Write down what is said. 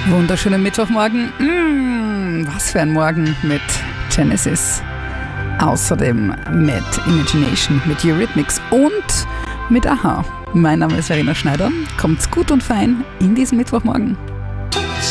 Wunderschönen Mittwochmorgen. Was für ein Morgen mit Genesis. Außerdem mit Imagination, mit Eurythmics und mit Aha. Mein Name ist Verena Schneider. Kommt's gut und fein in diesem Mittwochmorgen.